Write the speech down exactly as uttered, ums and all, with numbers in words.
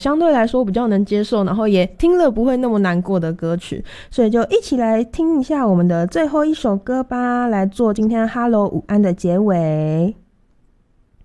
相对来说比较能接受，然后也听了不会那么难过的歌曲，所以就一起来听一下我们的最后一首歌吧，来做今天 Hello 午安的结尾。